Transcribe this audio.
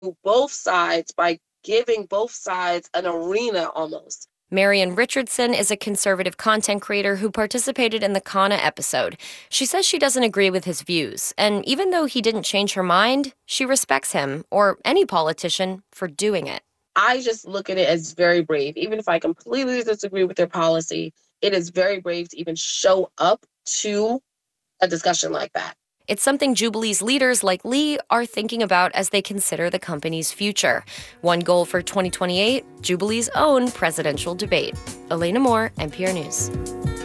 both sides by giving both sides an arena almost. Marian Richardson is a conservative content creator who participated in the Kana episode. She says she doesn't agree with his views, and even though he didn't change her mind, she respects him, or any politician, for doing it. I just look at it as very brave. Even if I completely disagree with their policy, it is very brave to even show up to a discussion like that. It's something Jubilee's leaders like Lee are thinking about as they consider the company's future. One goal for 2028, Jubilee's own presidential debate. Elena Moore, NPR News.